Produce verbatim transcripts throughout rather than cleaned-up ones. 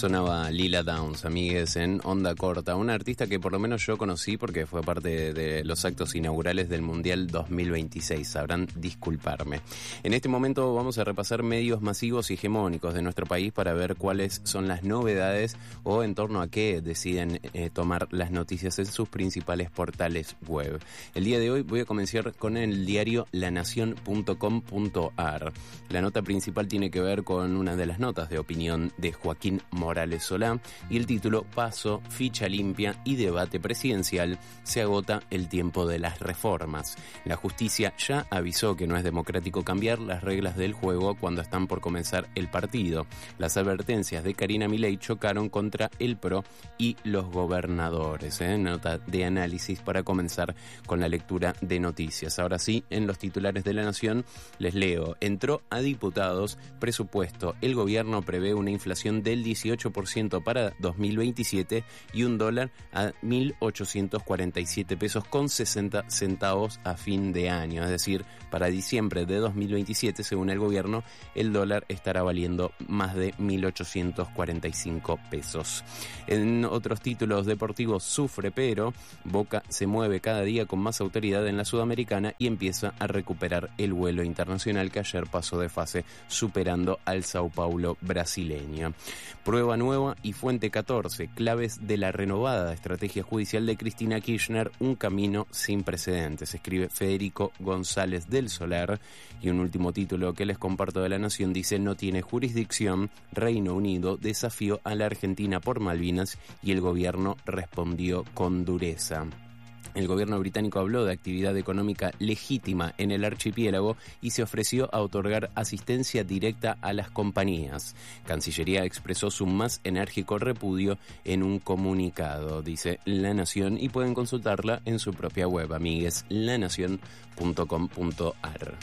Sonaba Lila Downs, amigues, en Onda Corta, una artista que por lo menos yo conocí porque fue parte de los actos inaugurales del Mundial dos mil veintiséis, sabrán disculparme. En este momento vamos a repasar medios masivos y hegemónicos de nuestro país para ver cuáles son las novedades o en torno a qué deciden eh, tomar las noticias en sus principales portales web. El día de hoy voy a comenzar con el diario la nación punto com punto a r. La nota principal tiene que ver con una de las notas de opinión de Joaquín Morales Solá y el título: Paso, ficha limpia y debate presidencial, se agota el tiempo de las reformas. La justicia ya avisó que no es democrático cambiar las reglas del juego cuando están por comenzar el partido. Las advertencias de Karina Milei chocaron contra el P R O y los gobernadores. ¿eh? Nota de análisis para comenzar con la lectura de noticias. Ahora sí, en los titulares de La Nación les leo: entró a diputados presupuesto. El gobierno prevé una inflación del dieciocho por ciento para dos mil veintisiete y un dólar a mil ochocientos cuarenta y siete pesos con sesenta centavos a fin de año. Es decir, para diciembre de dos mil veintisiete, según el gobierno, el dólar estará valiendo más de mil ochocientos cuarenta y cinco pesos. En otros títulos deportivos, sufre pero Boca se mueve cada día con más autoridad en la Sudamericana y empieza a recuperar el vuelo internacional que ayer pasó de fase, superando al Sao Paulo brasileño. Prueba nueva y Fuente catorce, claves de la renovada estrategia judicial de Cristina Kirchner, un camino sin precedentes, escribe Federico González del Solar. Y un último título que les comparto de La Nación dice: no tiene jurisdicción, Reino Unido desafió a la Argentina por Malvinas y el gobierno respondió con dureza. El gobierno británico habló de actividad económica legítima en el archipiélago y se ofreció a otorgar asistencia directa a las compañías. Cancillería expresó su más enérgico repudio en un comunicado, dice La Nación, y pueden consultarla en su propia web, amigues, la nación punto com punto a r.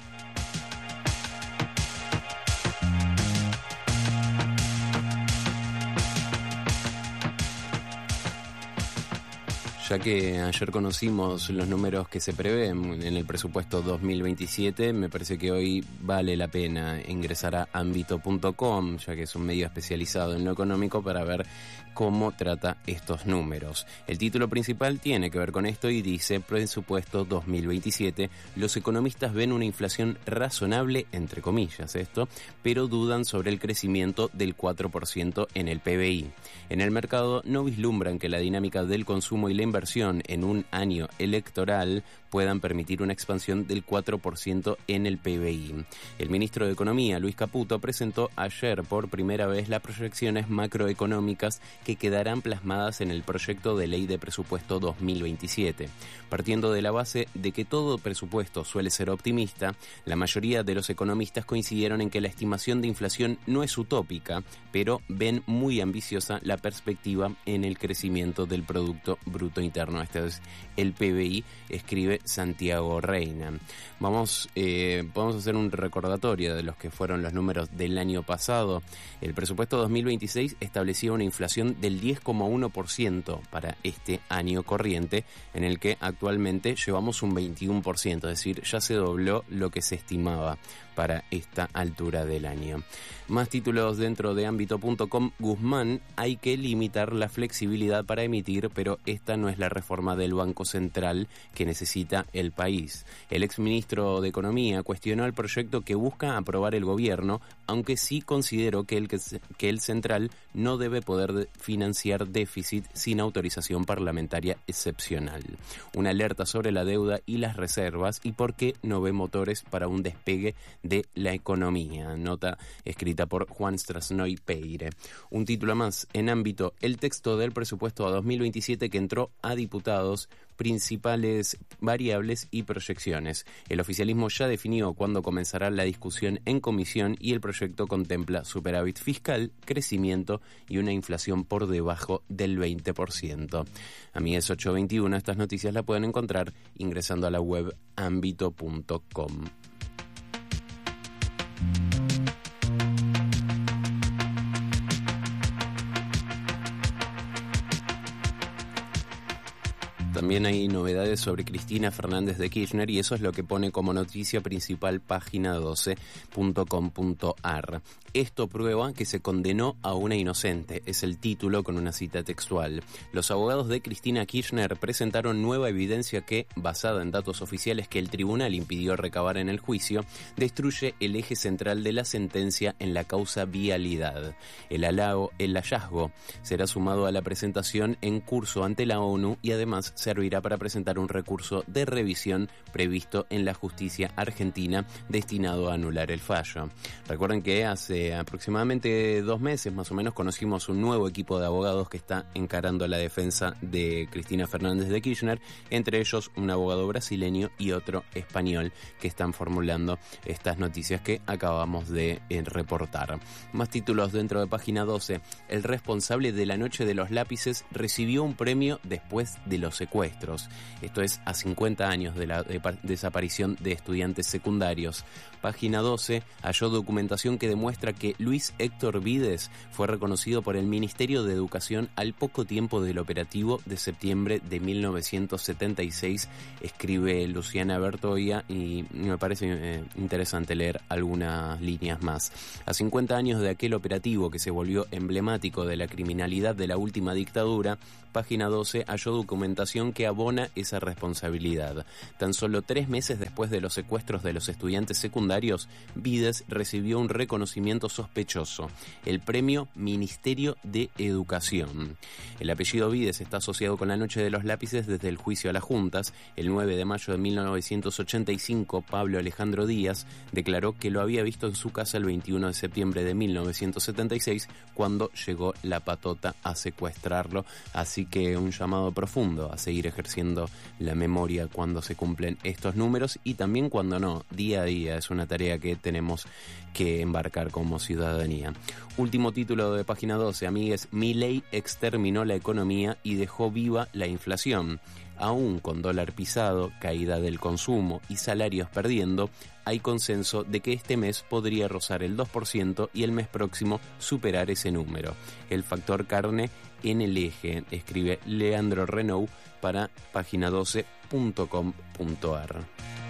Ya que ayer conocimos los números que se prevén en el presupuesto dos mil veintisiete, me parece que hoy vale la pena ingresar a ámbito punto com, ya que es un medio especializado en lo económico, para ver cómo trata estos números. El título principal tiene que ver con esto y dice: presupuesto dos mil veintisiete, los economistas ven una inflación razonable, entre comillas esto, pero dudan sobre el crecimiento del cuatro por ciento en el P B I. En el mercado no vislumbran que la dinámica del consumo y la inversión en un año electoral puedan permitir una expansión del cuatro por ciento en el P B I. El ministro de Economía, Luis Caputo, presentó ayer por primera vez las proyecciones macroeconómicas que quedarán plasmadas en el proyecto de ley de presupuesto dos mil veintisiete. Partiendo de la base de que todo presupuesto suele ser optimista, la mayoría de los economistas coincidieron en que la estimación de inflación no es utópica, pero ven muy ambiciosa la perspectiva en el crecimiento del Producto Bruto Interno. Este es el P B I, escribe Santiago Reina. Vamos, eh, vamos a hacer un recordatorio de los que fueron los números del año pasado. El presupuesto dos mil veintiséis establecía una inflación del diez coma uno por ciento para este año corriente, en el que actualmente llevamos un veintiuno por ciento, es decir, ya se dobló lo que se estimaba para esta altura del año. Más títulos dentro de ámbito punto com. Guzmán: hay que limitar la flexibilidad para emitir, pero esta no es la reforma del Banco Central que necesita el país. El exministro de Economía cuestionó el proyecto que busca aprobar el gobierno, aunque sí consideró que el, que el central no debe poder financiar déficit sin autorización parlamentaria excepcional. Una alerta sobre la deuda y las reservas y por qué no ve motores para un despegue de la economía. Nota escrita por Juan Strasnoy Peire. Un título más en ámbito: el texto del presupuesto a dos mil veintisiete que entró a diputados, principales variables y proyecciones. El oficialismo ya definió cuándo comenzará la discusión en comisión y el proyecto contempla superávit fiscal, crecimiento y una inflación por debajo del veinte por ciento. A mí es ocho veintiuno, estas noticias las pueden encontrar ingresando a la web ámbito punto com. También hay novedades sobre Cristina Fernández de Kirchner y eso es lo que pone como noticia principal página doce punto com punto ar. Esto prueba que se condenó a una inocente, es el título con una cita textual. Los abogados de Cristina Kirchner presentaron nueva evidencia que, basada en datos oficiales que el tribunal impidió recabar en el juicio, destruye el eje central de la sentencia en la causa vialidad. El halago, el hallazgo será sumado a la presentación en curso ante la ONU y además servirá para presentar un recurso de revisión previsto en la justicia argentina destinado a anular el fallo. Recuerden que hace aproximadamente dos meses más o menos conocimos un nuevo equipo de abogados que está encarando la defensa de Cristina Fernández de Kirchner, entre ellos un abogado brasileño y otro español que están formulando estas noticias que acabamos de eh, reportar. Más títulos dentro de página doce. El responsable de la noche de los lápices recibió un premio después de los secuestros. Esto es a cincuenta años de la de desaparición de estudiantes secundarios. Página doce halló documentación que demuestra que Luis Héctor Vides fue reconocido por el Ministerio de Educación al poco tiempo del operativo de septiembre de mil novecientos setenta y seis, escribe Luciana Bertoia, y me parece eh, interesante leer algunas líneas más. A cincuenta años de aquel operativo que se volvió emblemático de la criminalidad de la última dictadura, página doce halló documentación que abona esa responsabilidad. Tan solo tres meses después de los secuestros de los estudiantes secundarios, Vides recibió un reconocimiento sospechoso, el premio Ministerio de Educación. El apellido Vides está asociado con la noche de los lápices desde el juicio a las juntas. El nueve de mayo de mil novecientos ochenta y cinco, Pablo Alejandro Díaz declaró que lo había visto en su casa el veintiuno de septiembre de mil novecientos setenta y seis, cuando llegó la patota a secuestrarlo. Así que un llamado profundo a seguir ejerciendo la memoria cuando se cumplen estos números y también cuando no, día a día. Es una tarea que tenemos que embarcar como ciudadanía. Último título de página doce, amigues. Milei exterminó la economía y dejó viva la inflación. Aún con dólar pisado, caída del consumo y salarios perdiendo, hay consenso de que este mes podría rozar el dos por ciento y el mes próximo superar ese número. El factor carne en el eje, escribe Leandro Renaud para página doce punto com punto ar.